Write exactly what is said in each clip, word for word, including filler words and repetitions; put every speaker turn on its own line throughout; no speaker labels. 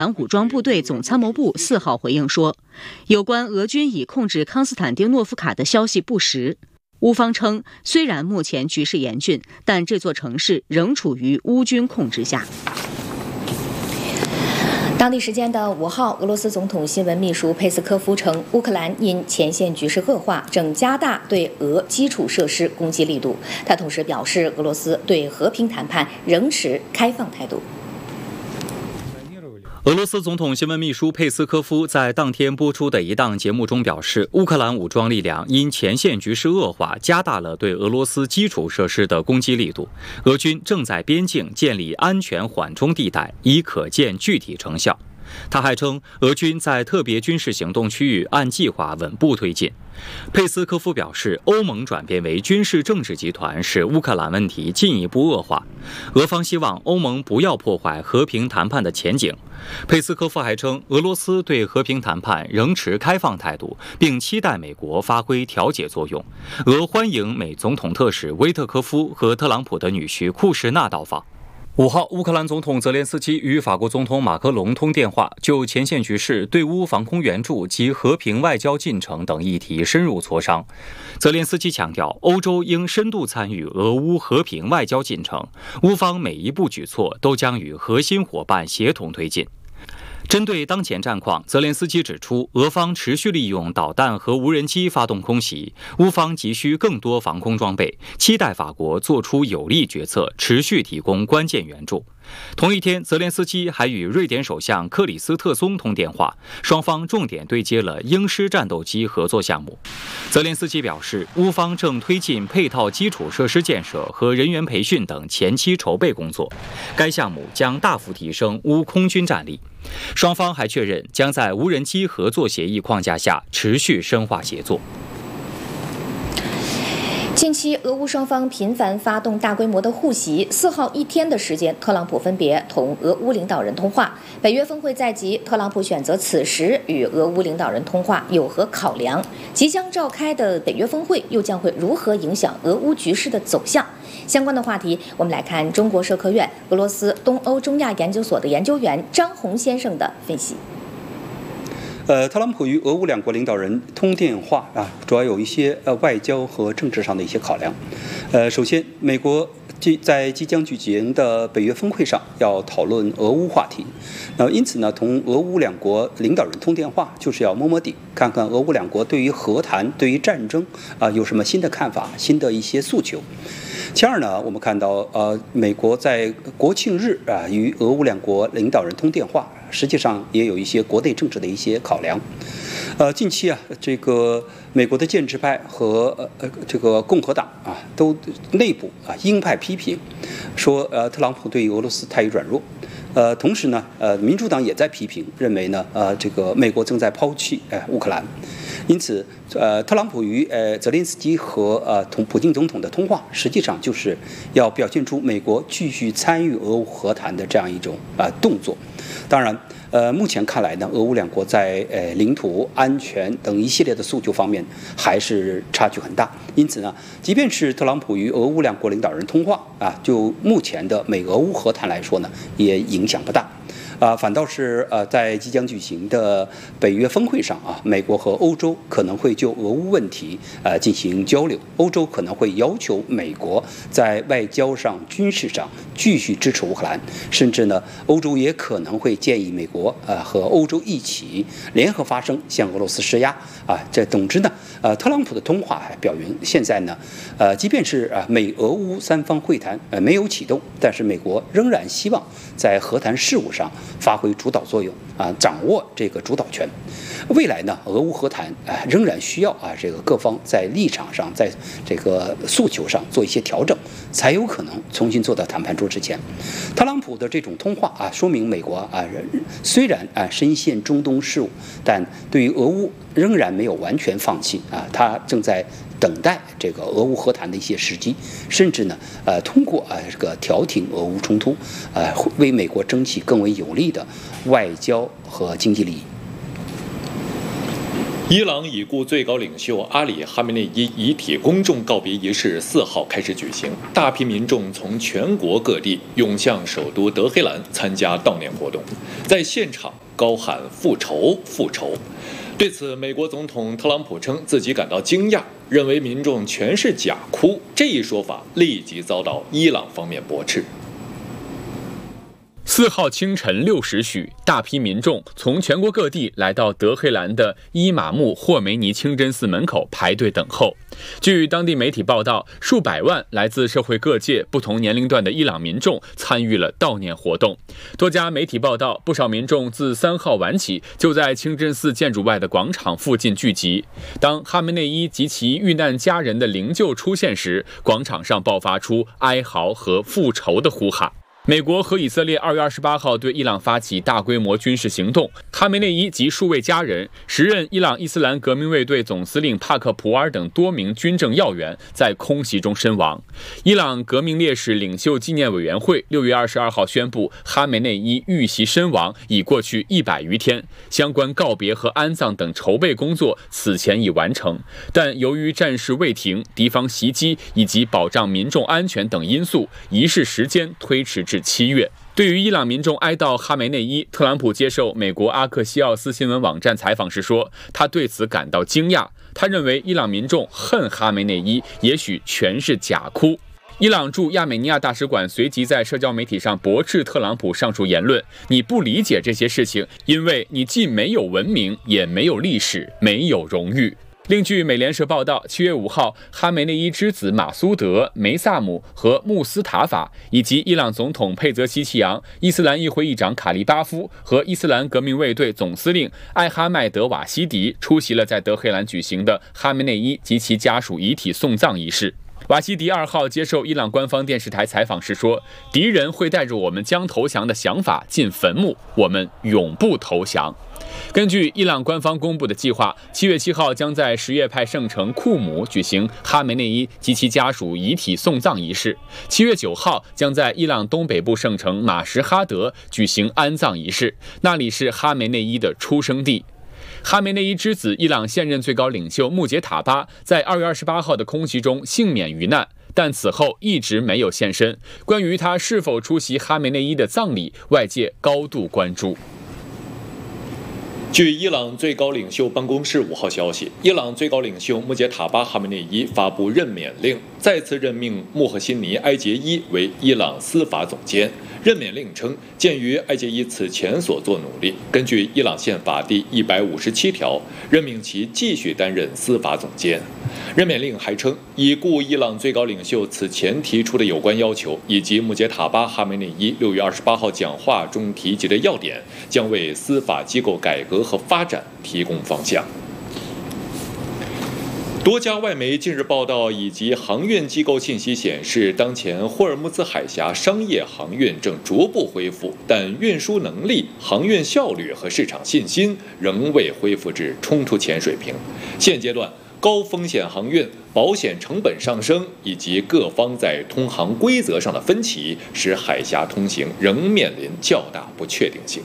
武装部队总参谋部四号回应说，有关俄军已控制康斯坦丁诺夫卡的消息不实。乌方称，虽然目前局势严峻，但这座城市仍处于乌军控制下。
当地时间的五号，俄罗斯总统新闻秘书佩斯科夫称，乌克兰因前线局势恶化，正加大对俄基础设施攻击力度。他同时表示，俄罗斯对和平谈判仍持开放态度。
俄罗斯总统新闻秘书佩斯科夫在当天播出的一档节目中表示，乌克兰武装力量因前线局势恶化，加大了对俄罗斯基础设施的攻击力度。俄军正在边境建立安全缓冲地带，已可见具体成效。他还称，俄军在特别军事行动区域按计划稳步推进。佩斯科夫表示，欧盟转变为军事政治集团，使乌克兰问题进一步恶化。俄方希望欧盟不要破坏和平谈判的前景。佩斯科夫还称，俄罗斯对和平谈判仍持开放态度，并期待美国发挥调解作用。俄欢迎美总统特使威特科夫和特朗普的女婿库什纳到访。五号，乌克兰总统泽连斯基与法国总统马克龙通电话，就前线局势、对乌防空援助及和平外交进程等议题深入磋商。泽连斯基强调，欧洲应深度参与俄乌和平外交进程，乌方每一步举措都将与核心伙伴协同推进。针对当前战况，泽连斯基指出，俄方持续利用导弹和无人机发动空袭，乌方急需更多防空装备，期待法国做出有力决策，持续提供关键援助。同一天，泽连斯基还与瑞典首相克里斯特松通电话，双方重点对接了鹰狮战斗机合作项目。泽连斯基表示，乌方正推进配套基础设施建设和人员培训等前期筹备工作，该项目将大幅提升乌空军战力。双方还确认将在无人机合作协议框架下持续深化协作。
近期，俄乌双方频繁发动大规模的互袭。四号一天的时间，特朗普分别同俄乌领导人通话。北约峰会在即，特朗普选择此时与俄乌领导人通话有何考量？即将召开的北约峰会又将会如何影响俄乌局势的走向？相关的话题，我们来看中国社科院俄罗斯东欧中亚研究所的研究员张红先生的分析。
呃，特朗普与俄乌两国领导人通电话啊，主要有一些呃外交和政治上的一些考量。呃，首先，美国即在即将举行的北约峰会上要讨论俄乌话题，那因此呢，同俄乌两国领导人通电话，就是要摸摸底，看看俄乌两国对于和谈、对于战争啊、呃、有什么新的看法、新的一些诉求。其二呢，我们看到呃，美国在国庆日啊与俄乌两国领导人通电话，实际上也有一些国内政治的一些考量。呃，近期啊，这个美国的建制派和呃呃这个共和党啊，都内部啊鹰派批评，说呃特朗普对俄罗斯太软弱。呃，同时呢，呃，民主党也在批评，认为呢，呃，这个美国正在抛弃呃乌克兰。因此，呃，特朗普与呃泽连斯基和呃同普京总统的通话，实际上就是要表现出美国继续参与俄乌和谈的这样一种啊、呃、动作。当然，呃，目前看来呢，俄乌两国在呃领土安全等一系列的诉求方面还是差距很大。因此呢，即便是特朗普与俄乌两国领导人通话啊，就目前的美俄乌和谈来说呢，也影响不大。啊，反倒是呃，在即将举行的北约峰会上啊，美国和欧洲可能会就俄乌问题呃进行交流。欧洲可能会要求美国在外交上、军事上继续支持乌克兰，甚至呢，欧洲也可能会建议美国呃和欧洲一起联合发声，向俄罗斯施压啊。这总之呢，呃，特朗普的通话还表明，现在呢，呃，即便是啊美俄乌三方会谈呃没有启动，但是美国仍然希望在和谈事务上发挥主导作用啊，掌握这个主导权。未来呢，俄乌和谈啊仍然需要啊这个各方在立场上，在这个诉求上做一些调整，才有可能重新坐到谈判桌之前。特朗普的这种通话啊，说明美国啊虽然啊深陷中东事务，但对于俄乌仍然没有完全放弃啊，他正在等待这个俄乌和谈的一些时机，甚至呢，呃，通过啊这个调停俄乌冲突，呃，为美国争取更为有利的外交和经济利益。
伊朗已故最高领袖阿里·哈梅内伊遗体公众告别仪式四号开始举行，大批民众从全国各地涌向首都德黑兰参加悼念活动，在现场高喊“复仇，复仇”。对此，美国总统特朗普称自己感到惊讶，认为民众全是假哭，这一说法立即遭到伊朗方面驳斥。
四号清晨六时许，大批民众从全国各地来到德黑兰的伊玛目霍梅尼清真寺门口排队等候。据当地媒体报道，数百万来自社会各界不同年龄段的伊朗民众参与了悼念活动。多家媒体报道，不少民众自三号晚起就在清真寺建筑外的广场附近聚集。当哈梅内伊及其遇难家人的灵柩出现时，广场上爆发出哀嚎和复仇的呼喊。美国和以色列二月二十八号对伊朗发起大规模军事行动，哈梅内伊及数位家人、时任伊朗伊斯兰革命卫队总司令帕克普尔等多名军政要员在空袭中身亡。伊朗革命烈士领袖纪念委员会六月二十二号宣布，哈梅内伊遇袭身亡已过去一百余天，相关告别和安葬等筹备工作此前已完成，但由于战事未停、敌方袭击以及保障民众安全等因素，仪式时间推迟至七月。对于伊朗民众哀悼哈梅内伊，特朗普接受美国阿克西奥斯新闻网站采访时说，他对此感到惊讶。他认为伊朗民众恨哈梅内伊，也许全是假哭。伊朗驻亚美尼亚大使馆随即在社交媒体上驳斥特朗普上述言论：“你不理解这些事情，因为你既没有文明，也没有历史，没有荣誉。”另据美联社报道，七月五号，哈梅内伊之子马苏德、梅萨姆和穆斯塔法，以及伊朗总统佩泽希奇扬、伊斯兰议会议长卡利巴夫和伊斯兰革命卫队总司令艾哈迈德瓦西迪出席了在德黑兰举行的哈梅内伊及其家属遗体送葬仪式。瓦西迪二号接受伊朗官方电视台采访时说：“敌人会带着我们将投降的想法进坟墓，我们永不投降。”根据伊朗官方公布的计划，七月七号将在什叶派圣城库姆举行哈梅内伊及其家属遗体送葬仪式。七月九号将在伊朗东北部圣城马什哈德举行安葬仪式，那里是哈梅内伊的出生地。哈梅内伊之子、伊朗现任最高领袖穆杰塔巴在二月二十八号的空袭中幸免于难，但此后一直没有现身。关于他是否出席哈梅内伊的葬礼，外界高度关注。
据伊朗最高领袖办公室五号消息，伊朗最高领袖穆杰塔巴·哈梅内伊发布任免令，再次任命穆赫辛尼·埃杰伊为伊朗司法总监。任免令称，鉴于埃杰伊此前所作努力，根据伊朗宪法第一百五十七条，任命其继续担任司法总监。任免令还称，已故伊朗最高领袖此前提出的有关要求，以及穆杰塔巴·哈梅内伊六月二十八号讲话中提及的要点，将为司法机构改革和发展提供方向。多家外媒近日报道以及航运机构信息显示，当前霍尔木兹海峡商业航运正逐步恢复，但运输能力、航运效率和市场信心仍未恢复至冲突前水平。现阶段，高风险航运、保险成本上升以及各方在通航规则上的分歧，使海峡通行仍面临较大不确定性。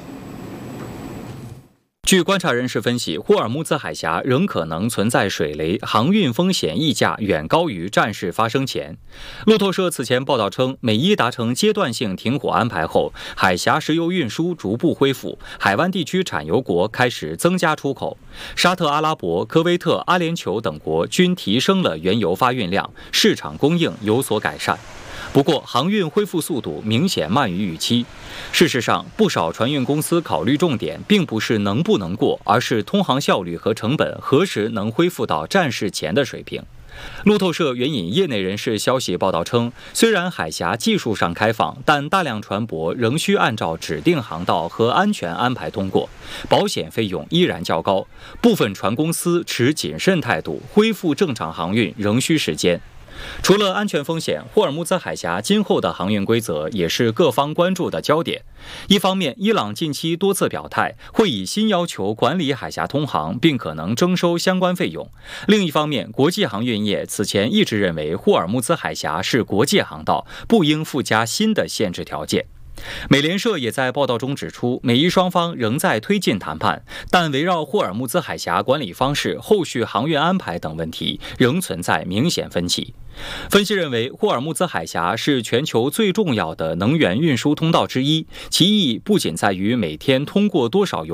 据观察人士分析，霍尔木兹海峡仍可能存在水雷，航运风险溢价远高于战事发生前。路透社此前报道称，美伊达成阶段性停火安排后，海峡石油运输逐步恢复，海湾地区产油国开始增加出口。沙特阿拉伯、科威特、阿联酋等国均提升了原油发运量，市场供应有所改善。不过，航运恢复速度明显慢于预期。事实上，不少船运公司考虑重点并不是能不能过，而是通航效率和成本何时能恢复到战事前的水平。路透社援引业内人士消息报道称，虽然海峡技术上开放，但大量船舶仍需按照指定航道和安全安排通过，保险费用依然较高，部分船公司持谨慎态度，恢复正常航运仍需时间。除了安全风险，霍尔木兹海峡今后的航运规则也是各方关注的焦点。一方面，伊朗近期多次表态，会以新要求管理海峡通航，并可能征收相关费用。另一方面，国际航运业此前一直认为霍尔木兹海峡是国界航道，不应附加新的限制条件。 美联社也在报道中指出，美伊双方仍在推进谈判，但围绕霍尔木兹海峡管理方式、后续航运安排等问题仍存在明显分歧。分析认为，霍尔木兹海峡是全球最重要的能源运输通道之一，其意义不仅在于每天通过多少油